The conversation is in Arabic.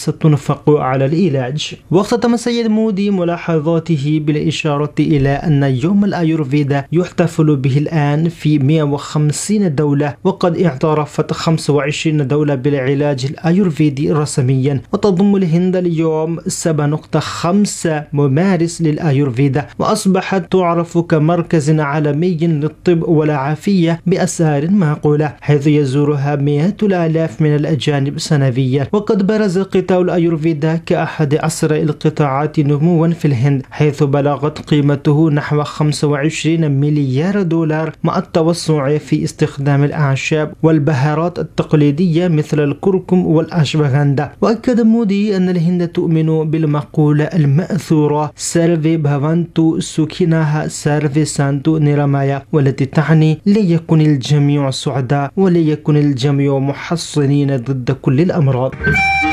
ستنفق على العلاج. واختتم السيد مودي ملاحظاته بالإشارة إلى أن يوم الأيورفيدا يحتفل به الآن في 150 دولة، وقد اعترفت 25 دولة بالعلاج الأيورفيدي رسميا، وتضم الهند اليوم 7.5 ممارس للأيورفيدا، وأصبحت تعرف كمركز عالمي للطب والعافية بأسعار معقولة، حيث يزورها مئات الآلاف من الأجانب سنويا. وقد برز قطاع الأيورفيدا كأحد أسرع القطاعات نموا في الهند، حيث بلغت قيمته نحو 25 مليار دولار، مع التوسع في استخدام الأعشاب والبهارات التقليدية مثل الكركم والأشواغندا. وأكد مودي أن الهند تؤمن بالمقولة المأثورة سيرفي بهافانتو سوكيناها سيرفي سانتو نيرامايا، والتي تعني ليكن الجميع سعداء وليكن الجميع محصنين ضد كل الأمراض.